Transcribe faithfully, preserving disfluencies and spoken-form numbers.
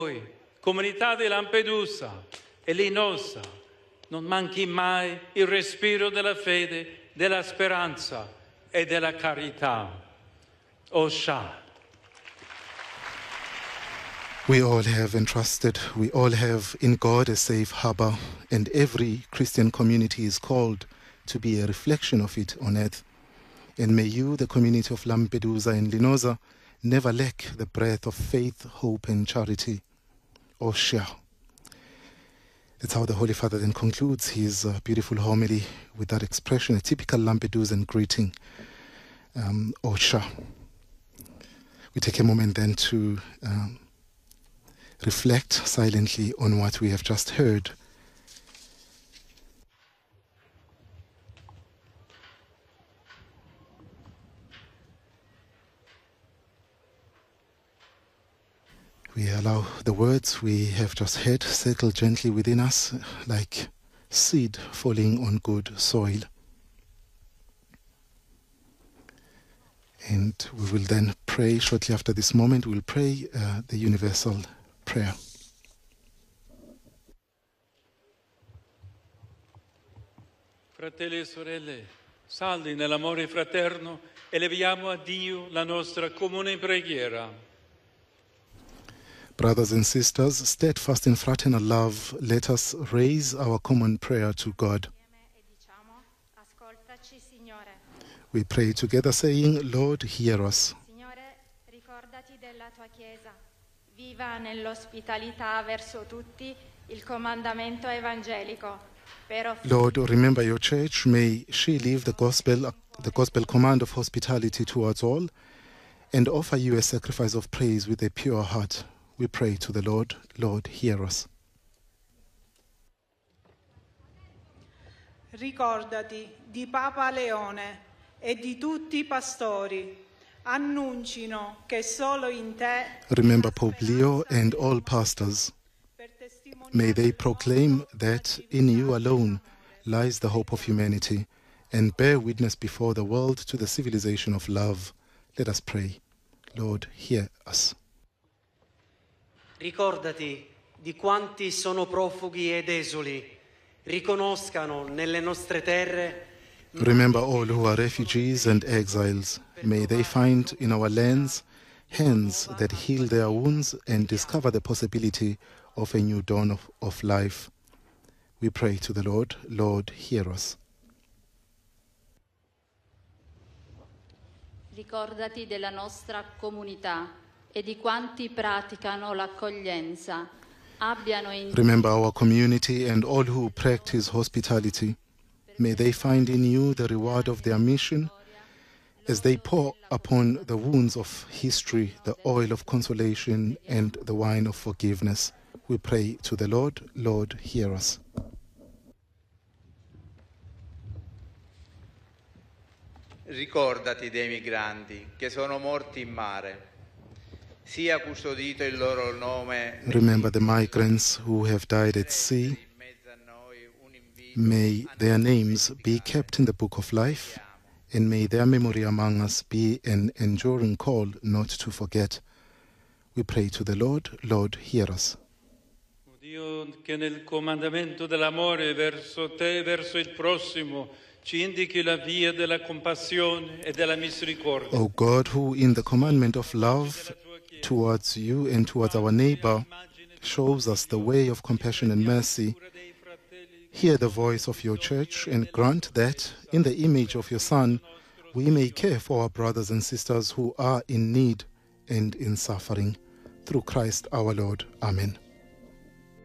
Voi, comunità di Lampedusa e Linosa, non manchi mai il respiro della fede, della speranza e della carità. Osha. We all have entrusted, we all have in God a safe harbor, and every Christian community is called to be a reflection of it on earth. And may you, the community of Lampedusa and Linosa, never lack the breath of faith, hope, and charity. Osha. That's how the Holy Father then concludes his uh, beautiful homily with that expression, a typical Lampedusan greeting. Um, Osha. We take a moment then to um, reflect silently on what we have just heard. We allow the words we have just heard settle gently within us like seed falling on good soil. And we will then pray shortly after this moment. We'll pray uh, the universal prayer. Fratelli e sorelle, saldi nell'amore fraterno, eleviamo a Dio la nostra comune preghiera. Brothers and sisters, steadfast in fraternal love, let us raise our common prayer to God. We pray together saying, Lord, hear us. Signore, ricordati della tua Chiesa. Viva nell'ospitalità verso tutti il comandamento evangelico. Lord, remember your church. May she live the gospel, the gospel command of hospitality towards all, and offer you a sacrifice of praise with a pure heart. We pray to the Lord. Lord, hear us. Ricordati di Papa Leone e di tutti i pastori. Annuncino che solo in te. Remember Pope Leo and all pastors. May they proclaim that in you alone lies the hope of humanity and bear witness before the world to the civilization of love. Let us pray. Lord, hear us. Ricordati di quanti sono profughi ed esuli, riconoscano nelle nostre terre. Remember all who are refugees and exiles. May they find in our lands hands that heal their wounds and discover the possibility of a new dawn of, of life. We pray to the Lord. Lord, hear us. Ricordati della nostra comunità e di quanti praticano l'accoglienza. Abbiano in Remember our community and all who practice hospitality. May they find in you the reward of their mission as they pour upon the wounds of history the oil of consolation and the wine of forgiveness. We pray to the Lord. Lord, hear us. Ricordati dei migranti che sono morti in mare. Sia custodito il loro nome. Remember the migrants who have died at sea. May their names be kept in the book of life, and may their memory among us be an enduring call not to forget. We pray to the Lord. Lord, hear us. Dio, che nel comandamento dell'amore verso te, verso il prossimo, ci indichi la via della compassione e della misericordia. O God, who in the commandment of love towards you and towards our neighbor shows us the way of compassion and mercy, hear the voice of your church and grant that, in the image of your Son, we may care for our brothers and sisters who are in need and in suffering. Through Christ our Lord. Amen.